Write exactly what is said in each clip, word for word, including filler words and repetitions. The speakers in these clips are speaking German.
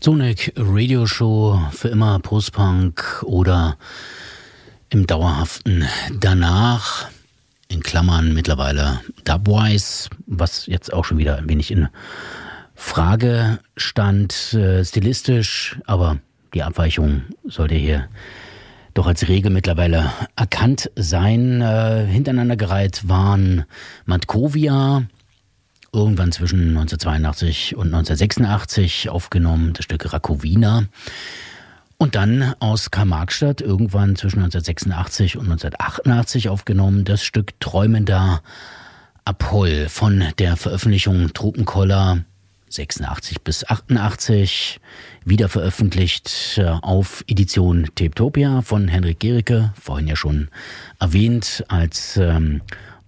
Sonic Radio Show, für immer Postpunk oder im dauerhaften danach, in Klammern mittlerweile Dubwise, was jetzt auch schon wieder ein wenig in Frage stand, äh, stilistisch, aber die Abweichung sollte hier doch als Regel mittlerweile erkannt sein. Äh, hintereinander gereiht waren Matkovia, irgendwann zwischen neunzehnhundertzweiundachtzig und neunzehnhundertsechsundachtzig aufgenommen, das Stück Rakowina. Und dann aus Karl-Marx-Stadt irgendwann zwischen neunzehnhundertsechsundachtzig und neunzehnhundertachtundachtzig aufgenommen, das Stück Träumender Apoll von der Veröffentlichung Tropenkoller sechsundachtzig bis achtundachtzig, wieder veröffentlicht auf Edition Tapetopia von Henrik Gericke, vorhin ja schon erwähnt, als ähm,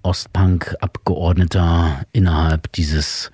Ostpunk-Abgeordneter innerhalb dieses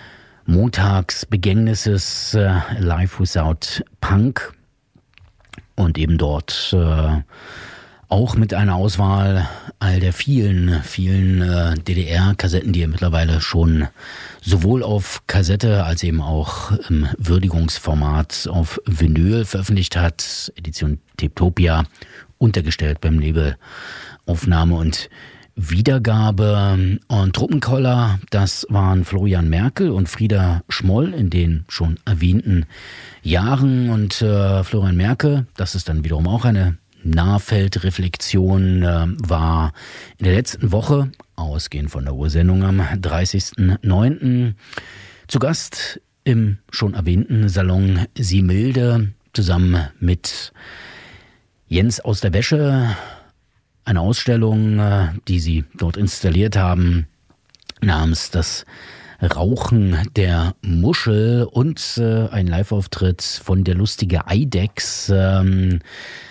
Montagsbegängnisses äh, Life Without Punk und eben dort äh, auch mit einer Auswahl all der vielen, vielen äh, D D R-Kassetten, die er mittlerweile schon sowohl auf Kassette als eben auch im Würdigungsformat auf Vinyl veröffentlicht hat. Edition Tapetopia, untergestellt beim Label Aufnahme und Wiedergabe. Und Truppenkoller, das waren Florian Merkel und Frieda Schmoll in den schon erwähnten Jahren. Und äh, Florian Merkel, das ist dann wiederum auch eine Nahfeldreflexion, äh, war in der letzten Woche, ausgehend von der Ursendung am dreißigsten neunten zu Gast im schon erwähnten Salon Similde zusammen mit Jens aus der Wäsche. Eine Ausstellung, die sie dort installiert haben, namens Das Rauchen der Muschel und äh, ein Live-Auftritt von der lustige Eidechs. Ähm,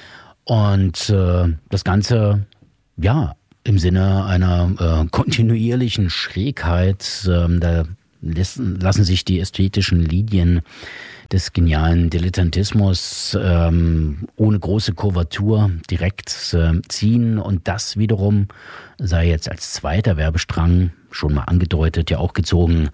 und äh, das Ganze, ja, im Sinne einer äh, kontinuierlichen Schrägheit. Ähm, da lassen, lassen sich die ästhetischen Linien des genialen Dilettantismus ähm, ohne große Kurvatur direkt äh, ziehen. Und das wiederum sei jetzt als zweiter Werbestrang, schon mal angedeutet, ja auch gezogen,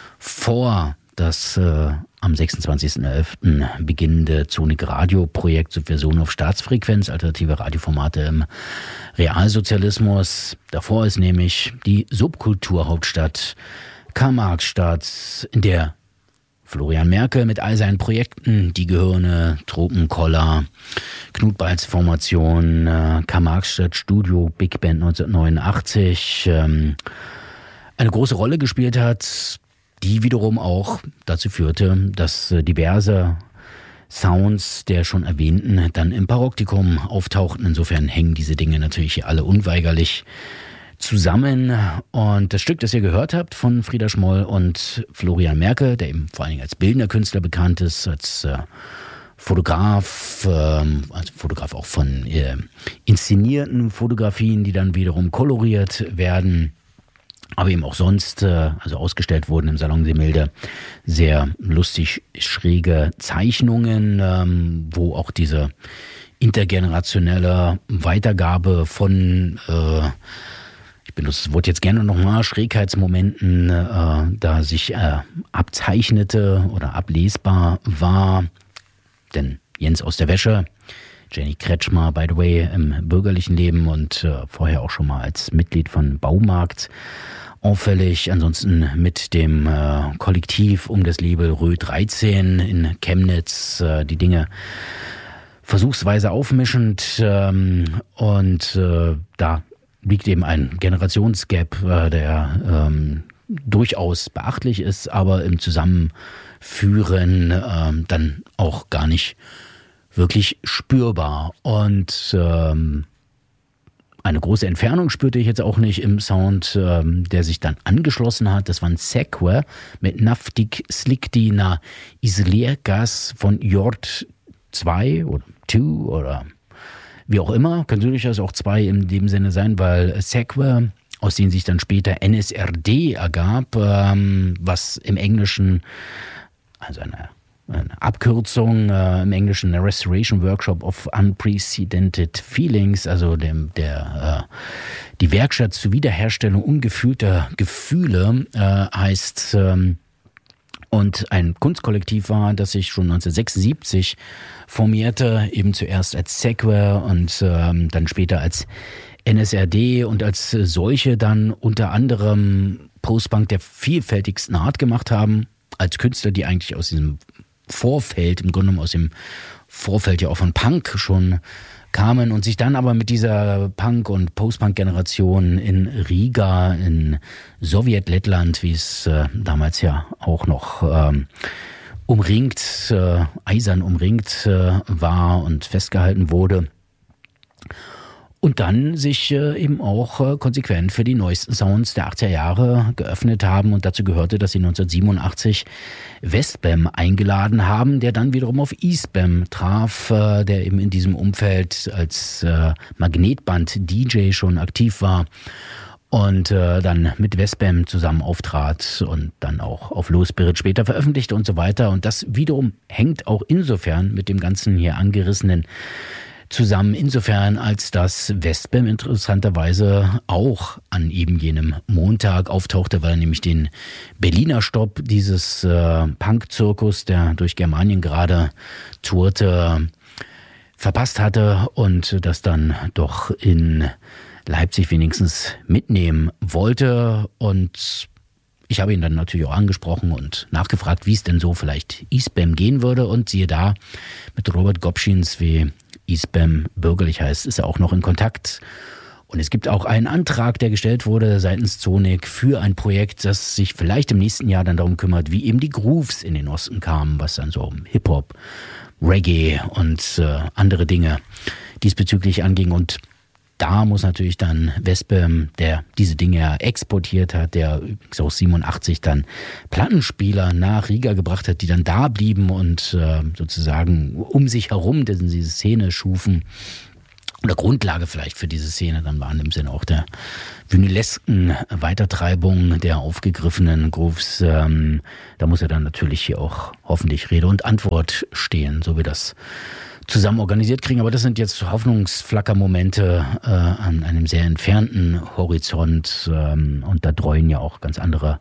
vor das äh, am sechsundzwanzigsten elften beginnende Sonic Radio Projekt Subversion auf Staatsfrequenz, alternative Radioformate im Realsozialismus. Davor ist nämlich die Subkulturhauptstadt Karl-Marx-Stadt, in der Florian Merkel mit all seinen Projekten, die Gehirne, Tropenkoller, Knut-Balz Formation, äh, Karl-Marx-Stadt Studio, Big Band neunzehnhundertneunundachtzig, ähm, eine große Rolle gespielt hat, die wiederum auch dazu führte, dass äh, diverse Sounds der schon erwähnten dann im Paroptikum auftauchten. Insofern hängen diese Dinge natürlich alle unweigerlich zusammen. Und das Stück, das ihr gehört habt von Frieda Schmoll und Florian Merkel, der eben vor allen Dingen als bildender Künstler bekannt ist, als äh, Fotograf, ähm, als Fotograf auch von äh, inszenierten Fotografien, die dann wiederum koloriert werden, aber eben auch sonst, äh, also ausgestellt wurden im Salon Similde, sehr lustig schräge Zeichnungen, ähm, wo auch diese intergenerationelle Weitergabe von äh, ich benutze das Wort jetzt gerne nochmal, Schrägheitsmomenten, äh, da sich äh, abzeichnete oder ablesbar war. Denn Jens aus der Wäsche, Jenny Kretschmer, by the way, im bürgerlichen Leben und äh, vorher auch schon mal als Mitglied von Baumarkt auffällig. Ansonsten mit dem äh, Kollektiv um das Label Rö dreizehn in Chemnitz äh, die Dinge versuchsweise aufmischend ähm, und äh, da liegt eben ein Generationsgap, äh, der ähm, durchaus beachtlich ist, aber im Zusammenführen ähm, dann auch gar nicht wirklich spürbar. Und ähm, eine große Entfernung spürte ich jetzt auch nicht im Sound, ähm, der sich dann angeschlossen hat. Das war ein Sequer mit Naftik Slikti na Isoliergas von Jord zwei oder zwei oder wie auch immer, kann durchaus auch zwei in dem Sinne sein, weil Sequer, aus denen sich dann später N S R D ergab, ähm, was im Englischen, also eine, eine Abkürzung, äh, im Englischen eine Restoration Workshop of Unprecedented Feelings, also dem, der, äh, die Werkstatt zur Wiederherstellung ungefühlter Gefühle, äh, heißt, ähm, und ein Kunstkollektiv war, das sich schon neunzehnhundertsechsundsiebzig formierte, eben zuerst als Sequer und ähm, dann später als N S R D und als solche dann unter anderem Postpunk der vielfältigsten Art gemacht haben, als Künstler, die eigentlich aus diesem Vorfeld, im Grunde genommen aus dem Vorfeld ja auch von Punk schon kamen und sich dann aber mit dieser Punk- und Post-Punk-Generation in Riga, in Sowjetlettland, wie es äh, damals ja auch noch ähm, umringt, äh, eisern umringt äh, war und festgehalten wurde. Und dann sich äh, eben auch äh, konsequent für die neuesten Sounds der achtziger Jahre geöffnet haben. Und dazu gehörte, dass sie neunzehnhundertsiebenundachtzig Westbam eingeladen haben, der dann wiederum auf Eastbam traf, äh, der eben in diesem Umfeld als äh, Magnetband-D J schon aktiv war und äh, dann mit Westbam zusammen auftrat und dann auch auf Low Spirit später veröffentlichte und so weiter. Und das wiederum hängt auch insofern mit dem ganzen hier angerissenen zusammen, insofern als das Westbam interessanterweise auch an eben jenem Montag auftauchte, weil er nämlich den Berliner Stopp dieses äh, Punk-Zirkus, der durch Germanien gerade tourte, verpasst hatte und das dann doch in Leipzig wenigstens mitnehmen wollte. Und ich habe ihn dann natürlich auch angesprochen und nachgefragt, wie es denn so vielleicht Eastbam gehen würde. Und siehe da, mit Robert Gopschins, wie Eastbam bürgerlich heißt, ist er auch noch in Kontakt. Und es gibt auch einen Antrag, der gestellt wurde seitens Zonik für ein Projekt, das sich vielleicht im nächsten Jahr dann darum kümmert, wie eben die Grooves in den Osten kamen, was dann so um Hip-Hop, Reggae und äh, andere Dinge diesbezüglich anging. Und da muss natürlich dann Westbam, der diese Dinge ja exportiert hat, der übrigens auch siebenundachtzig dann Plattenspieler nach Riga gebracht hat, die dann da blieben und äh, sozusagen um sich herum diese Szene schufen. Oder Grundlage vielleicht für diese Szene dann waren im Sinne auch der vinylesken Weitertreibung der aufgegriffenen Grooves. Ähm, da muss er dann natürlich hier auch hoffentlich Rede und Antwort stehen, so wie das zusammen organisiert kriegen. Aber das sind jetzt Hoffnungsflackermomente äh, an einem sehr entfernten Horizont ähm, und da dreuen ja auch ganz andere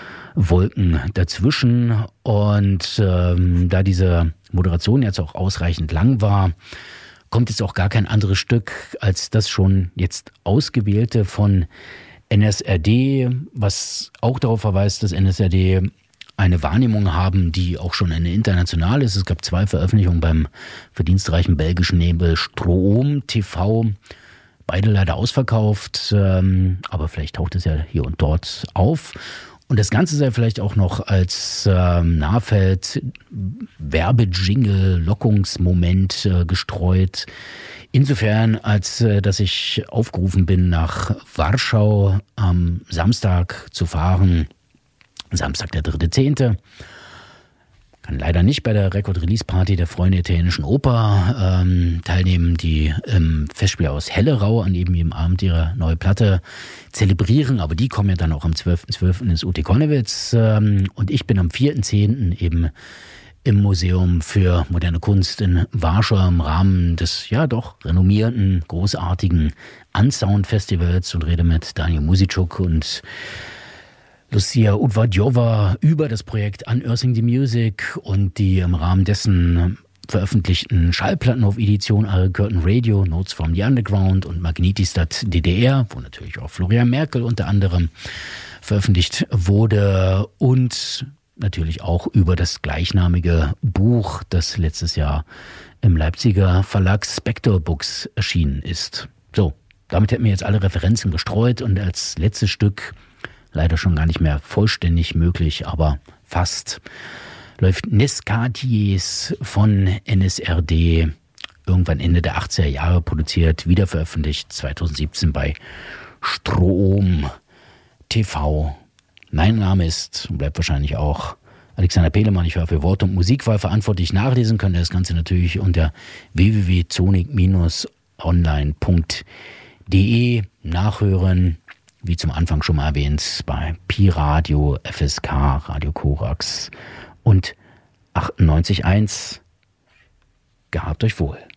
Wolken dazwischen. Und ähm, da diese Moderation jetzt auch ausreichend lang war, kommt jetzt auch gar kein anderes Stück als das schon jetzt ausgewählte von N S R D, was auch darauf verweist, dass N S R D eine Wahrnehmung haben, die auch schon eine internationale ist. Es gab zwei Veröffentlichungen beim verdienstreichen belgischen Label Stroom T V, beide leider ausverkauft, aber vielleicht taucht es ja hier und dort auf. Und das Ganze sei vielleicht auch noch als ähm, Nahfeld Werbejingle, Lockungsmoment äh, gestreut. Insofern, als äh, dass ich aufgerufen bin, nach Warschau am Samstag zu fahren. Samstag, der dritte zehnte Kann leider nicht bei der Record-Release-Party der Freunde der Italienischen Oper ähm, teilnehmen, die im Festspiel aus Hellerau an eben jedem Abend ihre neue Platte zelebrieren. Aber die kommen ja dann auch am zwölften zwölften ins U T Konnewitz. Ähm, und ich bin am vierten zehnten eben im Museum für moderne Kunst in Warschau im Rahmen des ja doch renommierten, großartigen Unsound-Festivals und rede mit Daniel Musitschuk und Lucia Udvadjova über das Projekt Unearthing the Music und die im Rahmen dessen veröffentlichten Schallplatten auf Edition Al Curtain Radio, Notes from the Underground und Magnetistat D D R, wo natürlich auch Florian Merkel unter anderem veröffentlicht wurde und natürlich auch über das gleichnamige Buch, das letztes Jahr im Leipziger Verlag Spector Books erschienen ist. So, damit hätten wir jetzt alle Referenzen gestreut und als letztes Stück, leider schon gar nicht mehr vollständig möglich, aber fast, läuft Nescatiers von N S R D, irgendwann Ende der achtziger Jahre produziert, wiederveröffentlicht zweitausendsiebzehn bei Strom T V. Mein Name ist und bleibt wahrscheinlich auch Alexander Pehlemann. Ich war für Wort- und Musikwahl verantwortlich. Nachlesen könnt ihr das Ganze natürlich unter w w w punkt zonik Bindestrich online punkt de nachhören. Wie zum Anfang schon mal erwähnt, bei Pi Radio, F S K, Radio Korax und achtundneunzig Komma eins. Gehabt euch wohl.